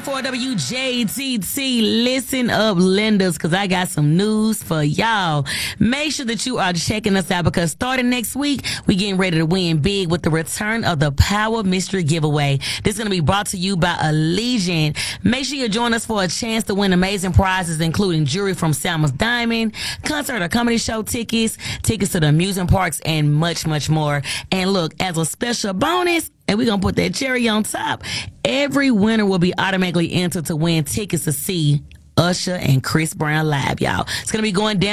94 WJTT. Listen up, lenders, because I got some news for y'all. Make sure that you are checking us out because starting next week, we getting ready to win big with the return of the Power Mystery Giveaway. This is going to be brought to you by Allegiant. Make sure you join us for a chance to win amazing prizes, including jewelry from Salma's Diamond, concert or comedy show tickets, tickets to the amusement parks, and much, much more. And look, as a special bonus, and we're going to put that cherry on top, every winner will be automatically entered to win tickets to see Usher and Chris Brown live, y'all. It's going to be going down